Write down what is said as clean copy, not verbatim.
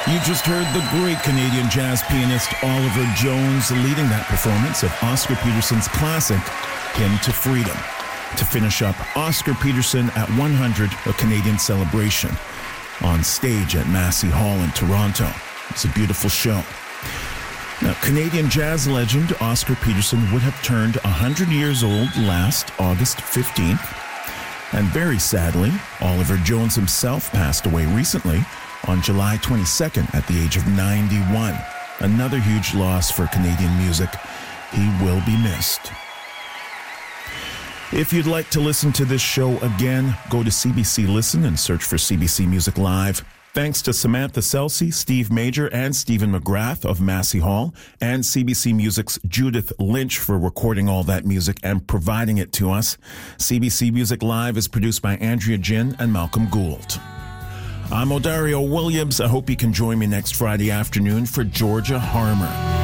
You just heard the great Canadian jazz pianist Oliver Jones leading that performance of Oscar Peterson's classic, Hymn to Freedom, to finish up Oscar Peterson at 100, a Canadian celebration, on stage at Massey Hall in Toronto. It's a beautiful show. Now, Canadian jazz legend Oscar Peterson would have turned 100 years old last August 15th. And very sadly, Oliver Jones himself passed away recently on July 22nd at the age of 91. Another huge loss for Canadian music. He will be missed. If you'd like to listen to this show again, go to CBC Listen and search for CBC Music Live. Thanks to Samantha Celsey, Steve Major, and Stephen McGrath of Massey Hall, and CBC Music's Judith Lynch for recording all that music and providing it to us. CBC Music Live is produced by Andrea Jin and Malcolm Gould. I'm Odario Williams. I hope you can join me next Friday afternoon for Georgia Harmer.